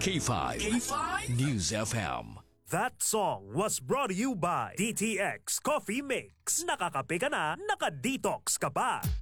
K5. News FM. That song was brought to you by DTX Coffee Mix. Nakakape ka na, naka-detox ka pa.